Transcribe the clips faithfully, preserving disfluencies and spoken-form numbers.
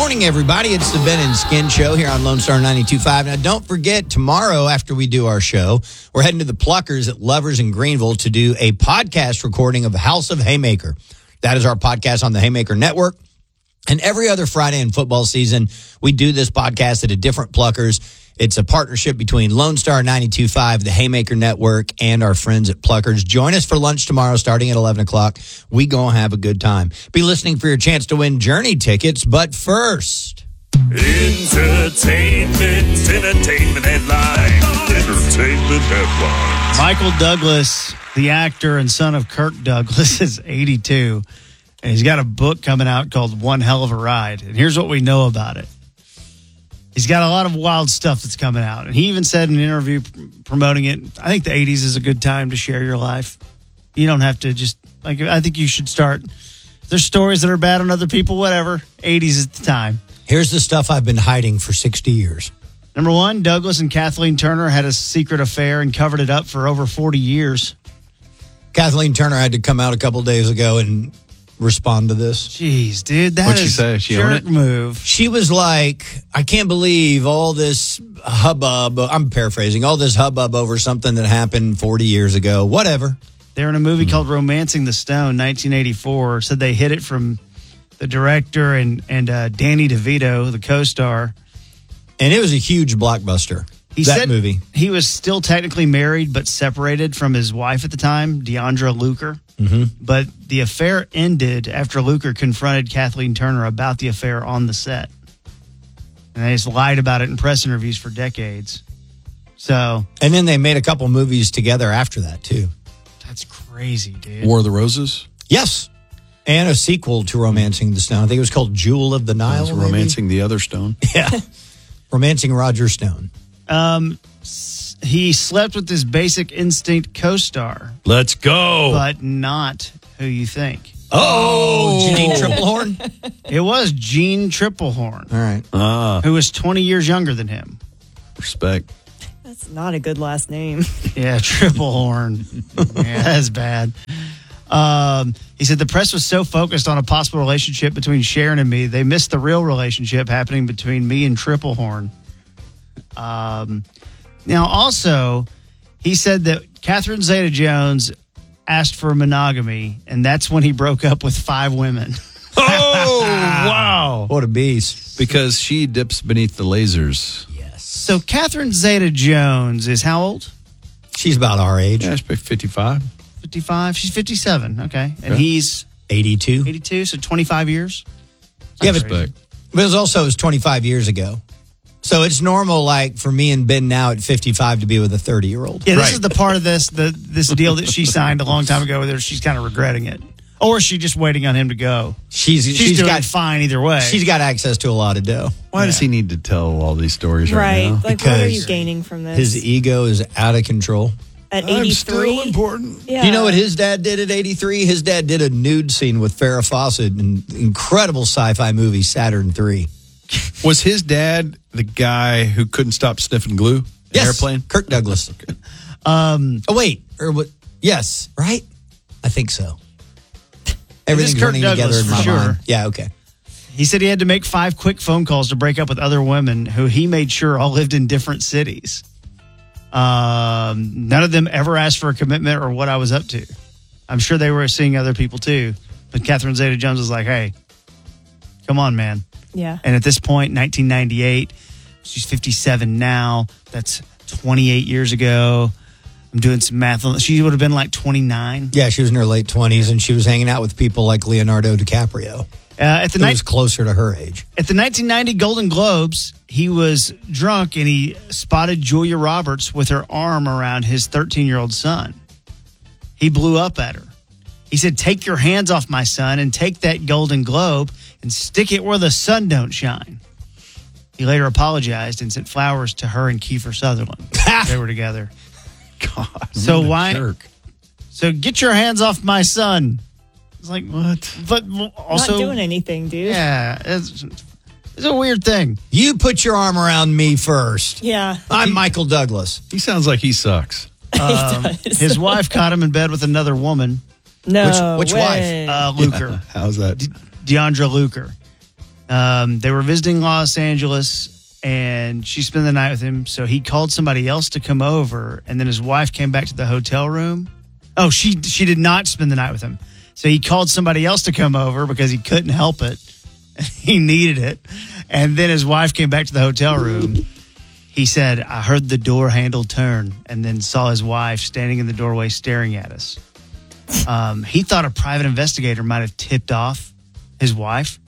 morning, everybody. It's the Ben and Skin Show here on Lone Star ninety-two point five. Now, don't forget, tomorrow after we do our show, we're heading to the Pluckers at Lovers in Greenville to do a podcast recording of House of Haymaker. That is our podcast on the Haymaker Network. And every other Friday in football season, we do this podcast at a different Pluckers. It's a partnership between Lone Star ninety-two point five, the Haymaker Network, and our friends at Pluckers. Join us for lunch tomorrow starting at eleven o'clock. We gonna have a good time. Be listening for your chance to win Journey tickets, but first... Entertainment, entertainment headlines. Entertainment headlines. Michael Douglas, the actor and son of Kirk Douglas, is eighty-two. And he's got a book coming out called One Hell of a Ride. And here's what we know about it. He's got a lot of wild stuff that's coming out. And he even said in an interview promoting it, I think the eighties is a good time to share your life. You don't have to just, like, I think you should start. There's stories that are bad on other people, whatever. eighties is the time. Here's the stuff I've been hiding for sixty years. Number one, Douglas and Kathleen Turner had a secret affair and covered it up for over forty years. Kathleen Turner had to come out a couple days ago and respond to this. Jeez, dude, that What'd is she say? She jerk own it? move. She was like, I can't believe all this hubbub. I'm paraphrasing. All this hubbub over something that happened forty years ago. Whatever. They're in a movie called Romancing the Stone, nineteen eighty-four. Said they hid it from the director and, and uh, Danny DeVito, the co-star. And it was a huge blockbuster, He that said movie. He was still technically married but separated from his wife at the time, Deandra Luker. Mm-hmm. But the affair ended after Luker confronted Kathleen Turner about the affair on the set. And they just lied about it in press interviews for decades. So And then they made a couple movies together after that, too. that's crazy, dude. War of the Roses? Yes. And a sequel to Romancing the Stone. I think it was called Jewel of the Nile. That was Romancing the Other Stone. Yeah. Romancing Roger Stone. Um, s- he slept with his Basic Instinct co-star, Let's go. but not who you think. Oh, Jeanine Triplehorn? It was Gene Triplehorn, All right. Ah, who was twenty years younger than him. respect. That's not a good last name. Yeah, Triplehorn. Yeah, that's bad. Um, he said the press was so focused on a possible relationship between Sharon and me, they missed the real relationship happening between me and Triplehorn. Um, now, also, he said that Catherine Zeta-Jones asked for monogamy, and that's when he broke up with five women. Oh, wow. What a beast. Because she dips beneath the lasers. Yes. So Catherine Zeta-Jones is how old? She's about our age. Yeah, she's about fifty-five. fifty-five? She's fifty-seven. Okay. And Yeah. he's eighty-two. eighty-two, so twenty-five years? Yeah, but, Respect. but it was also it was twenty-five years ago. So it's normal, like, for me and Ben now at fifty-five to be with a thirty-year-old. Yeah, this Right. is the part of this the this deal that she signed a long time ago where she's kind of regretting it. Or is she just waiting on him to go? She's, She's, she's doing got fine either way. she's got access to a lot of dough. Why does he need to tell all these stories right, Right. now? Like, what are you Because gaining from this? His ego is out of control. At I'm still eighty-three? important. Yeah. Do you know what his dad did at eighty-three? His dad did a nude scene with Farrah Fawcett in incredible sci-fi movie Saturn three. Was his dad the guy who couldn't stop sniffing glue in Yes, an airplane? Kirk Douglas. um, Oh wait, or what? Yes, right? I think so. Everything's Kirk running Douglas together in for my sure. mind. Yeah, okay. he said he had to make five quick phone calls to break up with other women who he made sure all lived in different cities. Um, none of them ever asked for a commitment or what I was up to. I'm sure they were seeing other people too. But Catherine Zeta-Jones was like, hey, come on, man. Yeah. And at this point, nineteen ninety-eight, she's fifty-seven now. That's twenty-eight years ago. I'm doing some math on that. She would have been like twenty-nine. Yeah, she was in her late twenties, and she was hanging out with people like Leonardo DiCaprio. Uh, at the That night, was closer to her age. At the nineteen ninety Golden Globes, he was drunk and he spotted Julia Roberts with her arm around his thirteen-year-old son. He blew up at her. He said, take your hands off my son and take that Golden Globe and stick it where the sun don't shine. He later apologized and sent flowers to her and Kiefer Sutherland. They were together. God. So what a why- jerk. So get your hands off my son. It's like, what? But also, Not doing anything, dude. yeah, it's, it's a weird thing. You put your arm around me first. Yeah. I'm Michael Douglas. He sounds like he sucks. Um, does. his wife caught him in bed with another woman, No. Which- which wife? way. uh, Luker, How's that? Deandra Luker. Um, they were visiting Los Angeles, and she spent the night with him. So he called somebody else to come over, and then his wife came back to the hotel room. Oh, she she did not spend the night with him. So he called somebody else to come over because he couldn't help it. He needed it. And then his wife came back to the hotel room. He said, I heard the door handle turn and then saw his wife standing in the doorway staring at us. Um, he thought a private investigator might have tipped off his wife.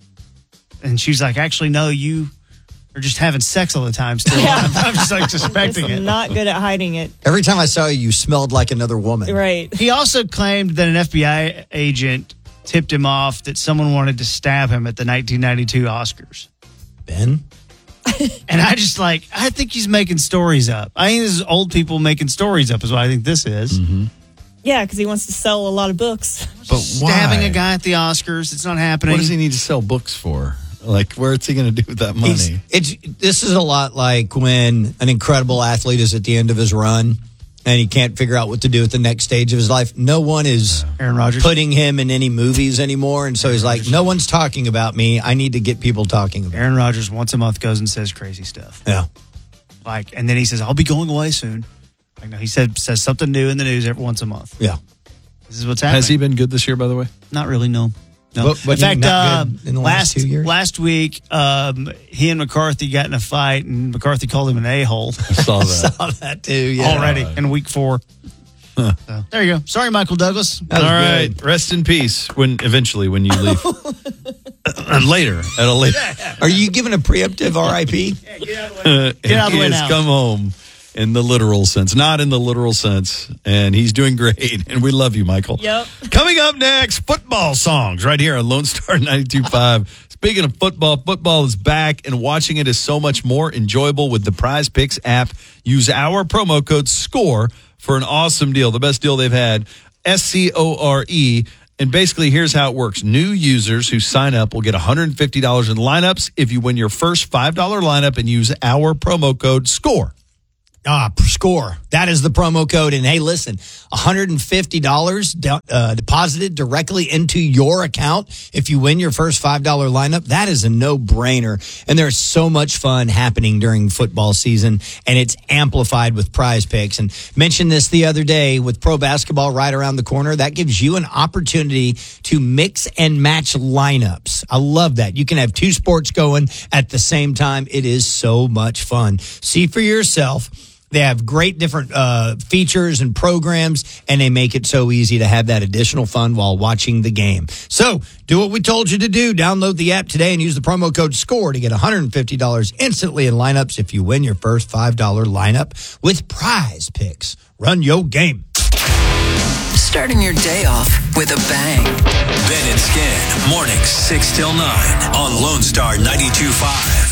And she's like, actually, no, you are just having sex all the time still. Yeah. I'm, I'm just like suspecting Just it. not good at hiding it. Every time I saw you, you smelled like another woman. Right. He also claimed that an F B I agent tipped him off that someone wanted to stab him at the nineteen ninety-two Oscars. Ben? And I just like, I think he's making stories up. I think this is old people making stories up is what I think this is. Mm-hmm. Yeah, because he wants to sell a lot of books. But Stabbing why? a guy at the Oscars. It's not happening. What does he need to sell books for? Like, what's he going to do with that money? He's- It's this is a lot like when an incredible athlete is at the end of his run and he can't figure out what to do at the next stage of his life. No one is Aaron Rodgers. putting him in any movies anymore, and so he's like, no one's talking about me. I need to get people talking about me. Aaron Rodgers once a month goes and says crazy stuff. Yeah. Like, and then he says, I'll be going away soon. Like, no, he said says something new in the news every once a month. Yeah. This is what's happening. Has he been good this year, by the way? Not really, no. No. But- but in fact, not uh, good in the last last two years? last week, um, he and McCarthy got in a fight, and McCarthy called him an a-hole I saw that. Saw that too. Yeah. already in week four. So, there you go. Sorry, Michael Douglas. All was right. good. Rest in peace when eventually when you leave. And later, at a later. Are you giving a preemptive R I P? Get out of the he way has now. come home in the literal sense, not in the literal sense. And he's doing great. And we love you, Michael. Yep. Coming up next, football songs right here on Lone Star ninety-two point five. Speaking of football, football is back, and watching it is so much more enjoyable with the Prize Picks app. Use our promo code SCORE for an awesome deal, the best deal they've had, S C O R E. And basically, here's how it works. New users who sign up will get one hundred fifty dollars in lineups if you win your first five dollars lineup and use our promo code SCORE. Ah, score. That is the promo code. And hey, listen, one hundred fifty dollars de- uh, deposited directly into your account if you win your first five dollars lineup. That is a no-brainer. And there's so much fun happening during football season, and it's amplified with Prize Picks. And mentioned this the other day with pro basketball right around the corner. That gives you an opportunity to mix and match lineups. I love that. You can have two sports going at the same time. It is so much fun. See for yourself. They have great different uh, features and programs, and they make it so easy to have that additional fun while watching the game. So do what we told you to do. Download the app today and use the promo code SCORE to get one hundred fifty dollars instantly in lineups if you win your first five dollars lineup with Prize Picks. Run your game. Starting your day off with a bang. Ben and Skin, mornings six till nine on Lone Star ninety-two point five.